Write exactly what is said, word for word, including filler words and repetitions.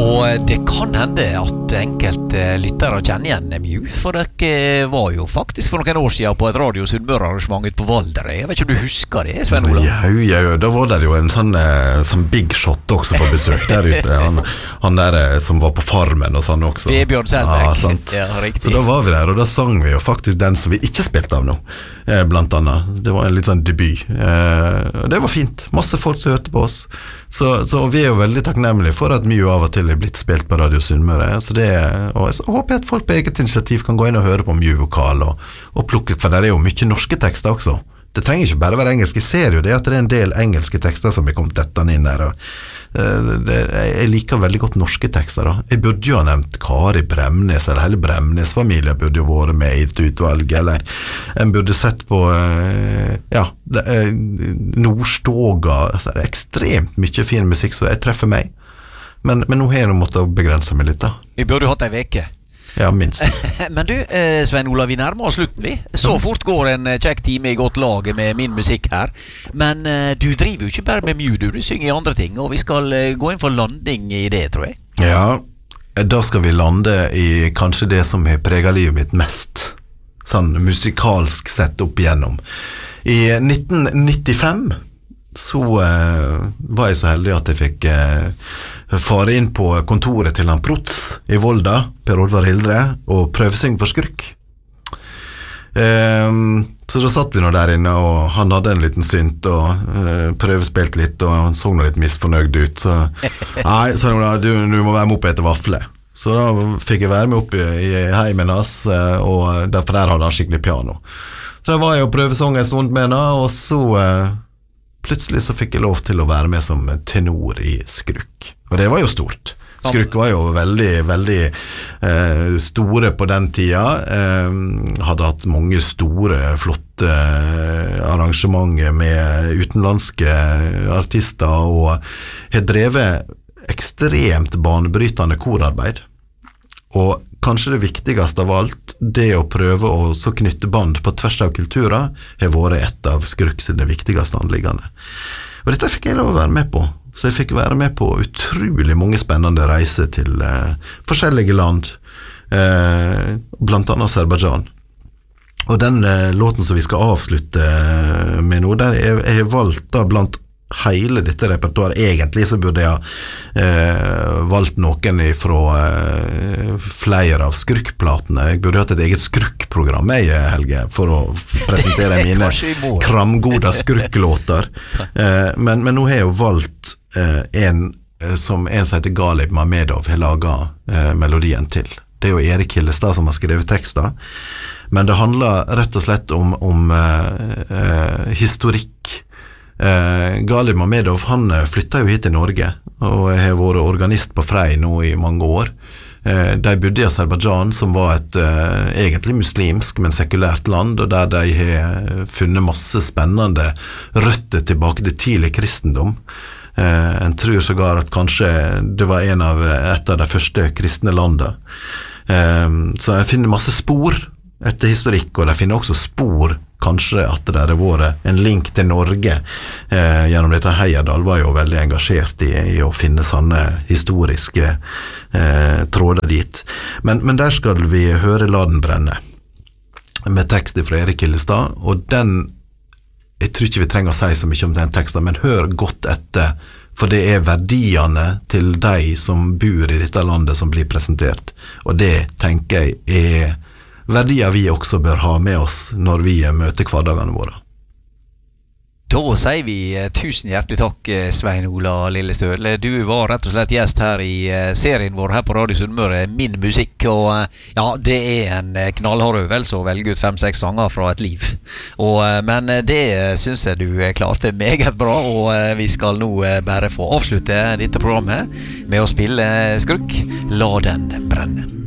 Og det kan hende at enkelte lyttere kjenner igjen Mew, for dere var jo faktisk for noen år siden på et Radio Sunnmøre-arrangement ut på Valderøy. Jeg vet ikke om du husker det, Svein Olav? Ja, ja, ja, da var det jo en sånn, sånn big shot også på besøk der ute. Han, han der som var på Farmen og sånn også. Vebjørn Selbekk. Ja, sant. Ja, riktig. Så da var vi der, og da sang vi jo faktisk den som vi ikke spilte av nå, blant annet. Det var en litt sånn debut. Og det var fint. Masse folk som hørte på oss. Så, så vi er jo veldig takknemlige for at Mew av og til er blitt spilt på Radio Sunnmøre. Så det, og så håper jeg at folk på eget initiativ kan gå inn og høre på Mew-vokal og, og plukke, for det er jo mye norske tekster også. Det trenger ikke bare være engelsk. Jeg ser jo det at det er en del engelske tekster som er kommet dette inn der. Og, uh, det, jeg liker veldig godt norske tekster. Da. Jeg burde jo ha nevnt Kari Bremnes, eller hele Bremnes-familien burde jo vært med i et utvalg, eller en burde sett på uh, ja, det, uh, Nordstoga. Altså, det er ekstremt mye fin musikk, så jeg treffer meg. Men, men nå har jeg måttet begrense meg litt da. Vi burde jo hatt en veke. Ja, minst. Men du, eh, Svein Olav, vi nærmer oss slutten vi. Så fort går en kjekk time i godt lag med min musikk her. Men eh, du driver jo ikke bare med Mew, du, du synger i andre ting, og vi skal eh, gå inn for landing i det, tror jeg. Ja, da skal vi lande i kanskje det som har preget livet mitt mest, sånn musikalsk sett opp igjennom. I nitten nittifem så eh, var jeg så heldig at jeg fikk eh, fare inn på kontoret til han Prots i Volda, Per Oddvar Hildre, og prøvesynge for Skrukk. Um, så da satt vi nå der inne, og han hadde en liten synt og uh, prøvespilt litt, og han så nå litt misfornøyd ut. Så nei, sa han, du, du må være med opp etter vafle. Så da fikk jeg være med opp i, i heimen hans, uh, og derfor der hadde han skikkelig piano. Så da var jeg og prøvesang en stund med henne, og så uh, plutselig så fikk jeg lov til å være med som tenor i Skrukk. Og det var jo stort. Skrukk var jo veldig, veldig eh, store på den tida. Eh, hadde hatt mange store, flotte eh, arrangementer med utenlandske artister, og har drevet ekstremt banebrytende korarbeid. Og kanskje det viktigste av alt, det å prøve å så knytte band på tvers av kulturer, har vært et av Skrukk sine viktigste anliggende. Og dette fikk jeg lov å være med på. Så jeg fikk være med på utrolig mange spennende reiser til eh, forskjellige land, eh, blant annet Aserbajdsjan. Og den eh, låten som vi skal avslutte med nå, der er, er valgt da blant hele dette repertoaret. Egentlig så burde jeg eh, valgt noen fra eh, flere av Skrukk-platene. Jeg burde hatt et eget Skrukk-program jeg, Helge, for å presentere mine kramgoda Skrukk-låter. Eh, men, men nå har jeg jo valgt eh, en som en som heter Galib Mamedov har laget eh, melodien til. Det er jo Erik Hillestad som har skrevet tekster, men det handler rett og slett om, om eh, eh, historikk. Uh, Galib Mamedov, han flyttet jo hit til Norge og har vært organist på Frei nå i mange år. Uh, de bodde i Aserbajdsjan, som var et uh, egentlig muslimsk, men sekulært land, og der de har funnet masse spennende røtter tilbake til tidlig kristendom. Uh, en tror sågar at kanskje det var en av, et av de første kristne landene. Uh, så jeg finner masse spor etter historikk, og de finner også spor kanskje at det har vært en link til Norge eh, gjennom dette. Heyerdahl var jo veldig engasjert i, i å finne sånne historiske eh, tråder dit. Men, men der skal vi høre La den brenne, med tekst fra Erik Hillestad, og den, jeg tror ikke vi trenger å si så mye om den teksten, men hør godt etter, for det er verdiene til de som bor i dette landet som blir presentert, og det tenker jeg er verdier vi også bør ha med oss når vi møter hverdagene våre. Da sier vi tusen hjertelig takk, Svein Ola Lillestøl. Du var rett og slett gjest her i serien vår her på Radio Sunnmøre, Min musikk, og ja, det er en knallhard øvelse å velge ut fem-seks sanger fra et liv. Og, men det synes jeg du klarte meget bra, og vi skal nå bare få avslutte dette programmet med å spille Skrukk, La den brenne.